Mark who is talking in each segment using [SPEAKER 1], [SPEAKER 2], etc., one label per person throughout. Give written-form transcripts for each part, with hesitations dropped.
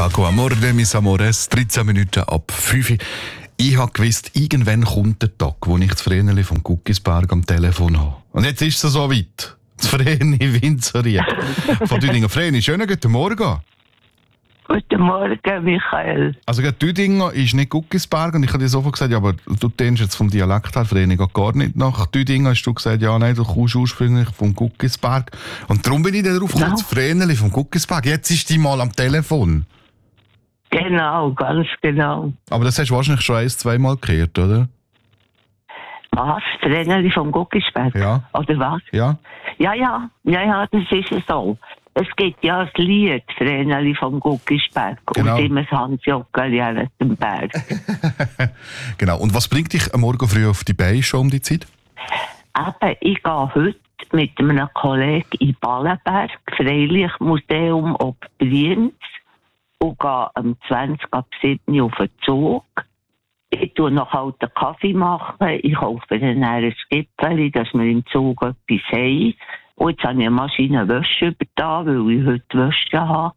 [SPEAKER 1] Paco Amore, mis amores, 13 Minuten ab 5 Uhr. Ich habe gewusst, irgendwann kommt der Tag, wo ich das Vreneli vom Guckisberg am Telefon habe. Und jetzt ist es so weit. Das Vreni Winzerried von Düdingen. Vreni, schönen guten Morgen.
[SPEAKER 2] Guten Morgen, Michael.
[SPEAKER 1] Also Düdingen ist nicht Guckisberg und ich habe dir sofort gesagt, ja, aber du denkst jetzt vom Dialekt her, Vreni geht gar nicht nach Düdingen. Hast du gesagt, ja, nein, du kommst ursprünglich vom Guckisberg. Und darum bin ich darauf gekommen, das Vreneli vom Guckisberg. Jetzt ist die mal am Telefon.
[SPEAKER 2] Genau, ganz genau.
[SPEAKER 1] Aber das hast du wahrscheinlich schon 1-2 Mal gehört, oder?
[SPEAKER 2] Was? Vreneli vom Guckisberg?
[SPEAKER 1] Ja.
[SPEAKER 2] Oder was?
[SPEAKER 1] Ja.
[SPEAKER 2] Ja, das ist ja so. Es gibt ja das Lied Vreneli vom Guckisberg
[SPEAKER 1] Genau.
[SPEAKER 2] und immer das Hans-Jockeli auf dem Berg.
[SPEAKER 1] Genau. Und was bringt dich am Morgen früh auf die Beine schon um die Zeit?
[SPEAKER 2] Eben, ich gehe heute mit einem Kollegen in Ballenberg, Freilichtmuseum ob Brienz, und gehe am 20 ab 7 auf den Zug. Ich tue noch halt einen Kaffee machen, ich kaufe dann ein Skipfeli, dass wir im Zug etwas haben. Und jetzt habe ich eine Maschine Wäsche übertan, weil ich heute Wäsche habe.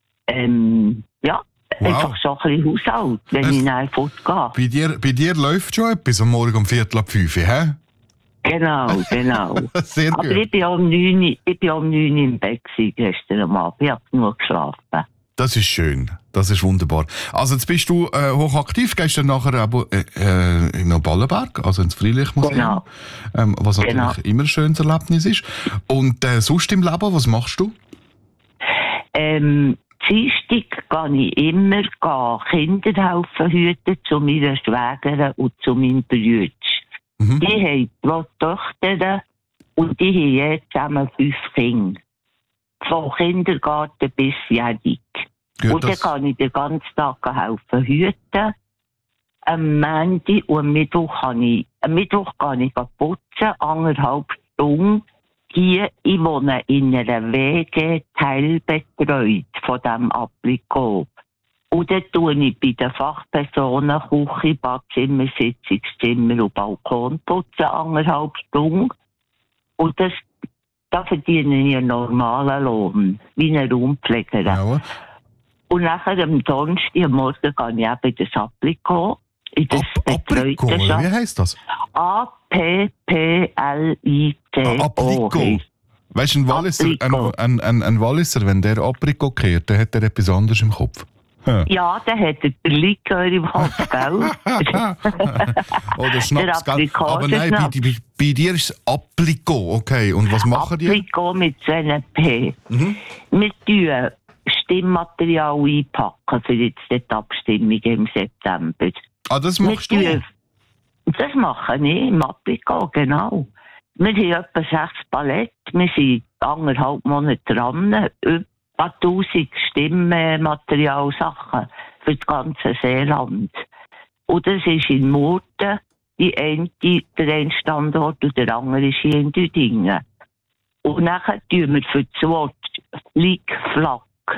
[SPEAKER 2] Einfach so ein bisschen Haushalt, wenn ich nachher fortgehe.
[SPEAKER 1] Bei dir läuft schon etwas am Morgen um 4:45, hä?
[SPEAKER 2] Genau.
[SPEAKER 1] Sehr gut.
[SPEAKER 2] Aber ich bin um 9 Uhr im Bett gestern Abend. Ich habe genug geschlafen.
[SPEAKER 1] Das ist schön. Das ist wunderbar. Also jetzt bist du hochaktiv, gehst dann nachher aber in Ballenberg, also ins Freilichtmuseum.
[SPEAKER 2] Genau.
[SPEAKER 1] Was natürlich immer ein schönes Erlebnis ist. Und sonst im Leben, was machst du?
[SPEAKER 2] Dienstag gehe ich immer Kinder helfen hüten zu meiner Schwägerin und zu meinem Bruder.
[SPEAKER 1] Mhm.
[SPEAKER 2] Die haben 2 Töchter und die haben jetzt zusammen 5 Kinder. Von Kindergarten bis jährig. Und dann kann ich den ganzen Tag helfen hüten. Am Montag und am Mittwoch gehe ich putzen, 1,5 Stunden. Hier, ich wohne in einer WG teilbetreut von diesem Applikot. Und dann tue ich bei den Fachpersonen Küche, Badzimmer, Sitzungszimmer und Balkon putzen, 1,5 Stunden. Und da verdiene ich einen normalen Lohn, wie eine Raumpflegerin.
[SPEAKER 1] Ja.
[SPEAKER 2] Und nachher am Donnerstag, am Morgen, gehe ich eben in das Applikot. In das
[SPEAKER 1] Aprikot, oder wie heisst das?
[SPEAKER 2] A-P-P-L-I-C-O.
[SPEAKER 1] Aprikot. Weißt du, ein Walliser, wenn der Aprikot kehrt, dann hat er etwas anderes im Kopf.
[SPEAKER 2] Ja, dann hat er den Likör im Kopf, gell?
[SPEAKER 1] Oder Schnaps, gell? Aber nein, bei dir ist es Aprikot, okay. Und was machen die?
[SPEAKER 2] Aprikot mit so einem P.
[SPEAKER 1] Mhm.
[SPEAKER 2] Wir tun Stimmmaterial einpacken für jetzt die Abstimmung im September.
[SPEAKER 1] Ah, das machst du?
[SPEAKER 2] Das mache ich im Aprikot, genau. Wir haben etwa 6 Palette. Wir sind 1,5 Monate dran. Über 1000 Stimmmaterialsachen für das ganze Seeland. Und das ist in Murten der eine Standort und der andere ist hier in Düdingen. Und nachher tun wir für das Wort Flick-Flack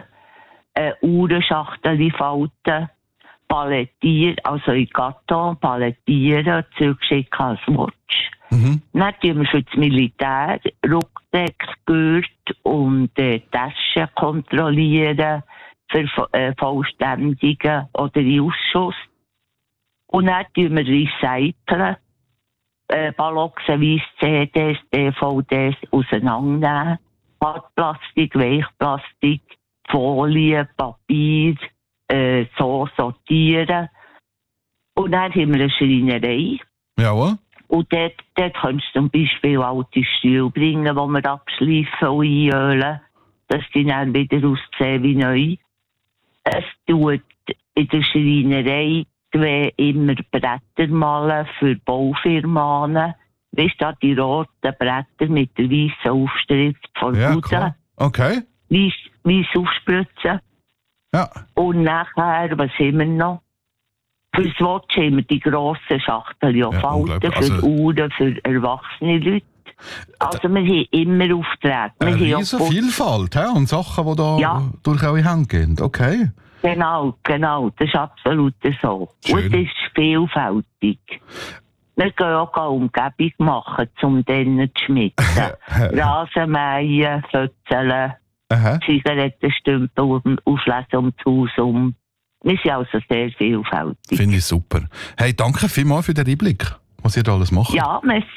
[SPEAKER 2] Uhrenschachtel falten, palettieren, also in Karton palettieren, zurückschicken als Watch.
[SPEAKER 1] Mhm.
[SPEAKER 2] Dann tun wir für das Militär Rucksack, Gurt und Taschen kontrollieren, für Vollständigen oder in Ausschuss. Und dann tun wir recyceln, ballotzenweise CDs, DVDs auseinandernehmen, Hartplastik, Weichplastik, Folie, Papier, so sortieren. Und dann haben wir eine Schreinerei.
[SPEAKER 1] Ja.
[SPEAKER 2] Und dort kannst du zum Beispiel alte Stühle bringen, die wir abschleifen und einölen, dass die dann wieder aussehen wie neu. Es tut in der Schreinerei immer Bretter malen für Baufirmen. Weißt du, die roten Bretter mit der weißen Aufschrift von Bude.
[SPEAKER 1] Okay.
[SPEAKER 2] Weiss aufspritzen.
[SPEAKER 1] Ja.
[SPEAKER 2] Und nachher, was haben wir noch? Für das Watch haben wir die grossen Schachteln falten, für Uhren, für erwachsene Leute. Also wir haben immer Aufträge.
[SPEAKER 1] Eine riesen Vielfalt, und Sachen, die da durch eure Hände gehen. Okay.
[SPEAKER 2] Genau, das ist absolut so.
[SPEAKER 1] Schön.
[SPEAKER 2] Und es ist vielfältig. Wir gehen auch eine Umgebung machen, um denen zu schmitzen. Rasenmähen, Fötzeln, Zigarettenstümpel auflesen um das Haus um. Wir sind also sehr vielfältig.
[SPEAKER 1] Finde ich super. Hey, danke vielmals für den Einblick, was ihr da alles macht.
[SPEAKER 2] Ja, merci.